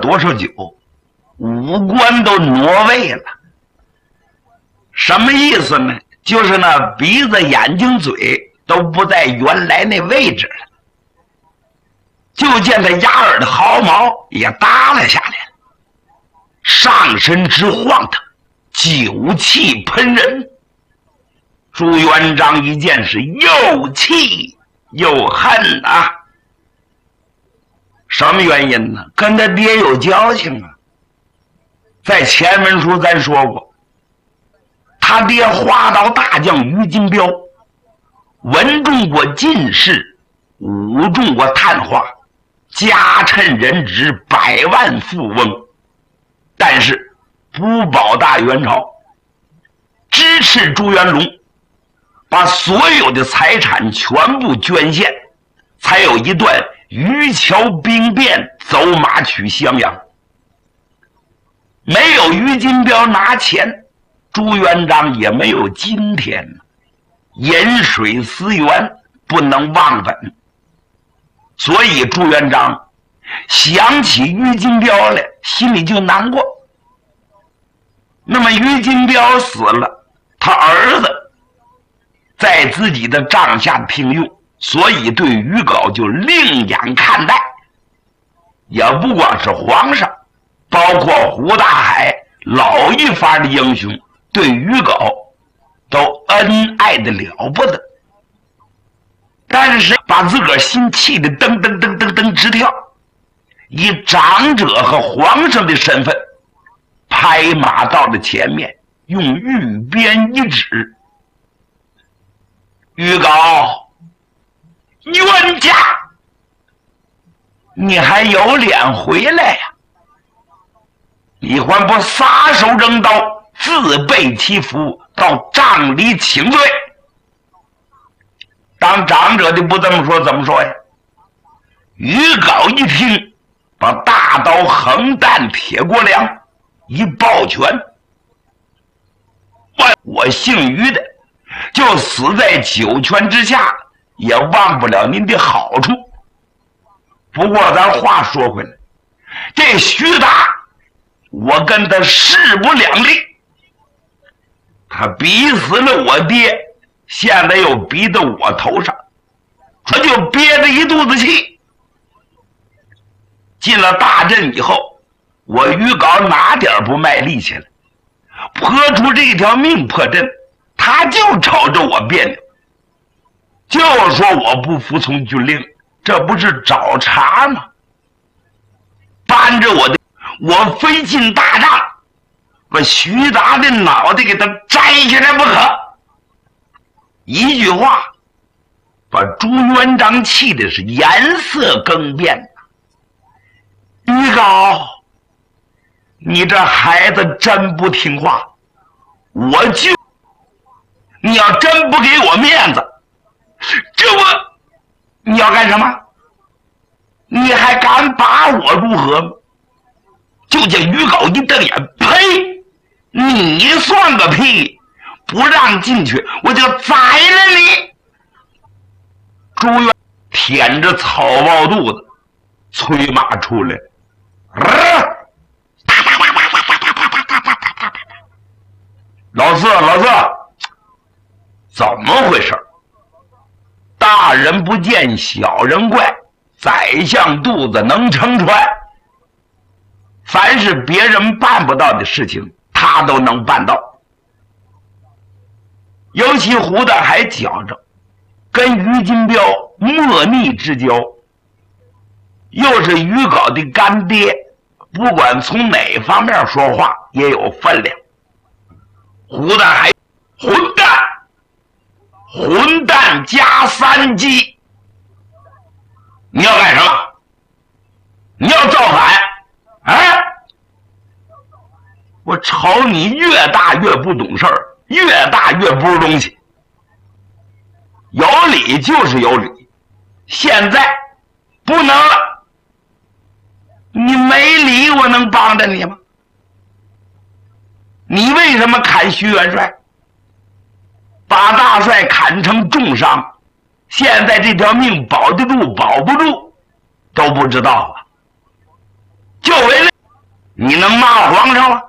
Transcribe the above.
多少酒，五官都挪位了。什么意思呢？就是那鼻子、眼睛、嘴都不在原来那位置了。就见他牙耳的毫毛也耷拉下来了，上身直晃腾，酒气喷人。朱元璋一见是又气又恨啊！什么原因呢？跟他爹有交情啊。在前文书咱说过，他爹花刀大将于金彪，文中过进士，武中过探花，家趁人质，百万富翁，但是不保大元朝，支持朱元龙，把所有的财产全部捐献，才有一段渔樵兵变，走马取襄阳。没有于金彪拿钱，朱元璋也没有今天。饮水思源，不能忘本。所以朱元璋想起于金彪来，心里就难过。那么于金彪死了，他儿子在自己的帐下聘用，所以对于皋就另眼看待。也不光是皇上，包括胡大海老一发的英雄，对于皋都恩爱的了不得。但是把自个儿心气的噔噔噔噔噔直跳，以长者和皇上的身份拍马到了前面，用玉鞭一指：于皋，冤家，你还有脸回来呀？你还不撒手扔刀，自备其服，到帐里请罪？当长者的不这么说，怎么说呀？于皋一听，把大刀横担铁锅梁一抱拳：我姓于的，就死在九泉之下，也忘不了您的好处。不过咱话说回来，这徐达，我跟他势不两立，他逼死了我爹，现在又逼到我头上，他就憋着一肚子气。进了大阵以后，我于皋哪点不卖力气了？泼出这条命破阵，他就瞅着我别扭，就说我不服从军令，这不是找茬吗？扳着我非进大帐，把徐达的脑袋给他摘下来不可。一句话把朱元璋气的是颜色更变。于皋，你这孩子真不听话，你要真不给我面子，你要干什么？你还敢把我如何吗？就见于皋一瞪眼，呸！你算个屁！不让进去，我就宰了你！朱元舔着草包肚子，催马出来，老四，怎么回事？大人不见小人怪，宰相肚子能撑船。凡是别人办不到的事情，他都能办到。尤其胡大海觉着跟于金彪莫逆之交，又是于皋的干爹，不管从哪方面说话也有分量。胡大海，混蛋加3级！你要干什么？你要造反？我瞅你越大越不懂事儿，越大越不是东西。有理就是有理，现在不能了。你没理，我能帮着你吗？你为什么砍徐元帅？把大帅砍成重伤，现在这条命保得住保不住都不知道啊。就为了你能骂皇上吗？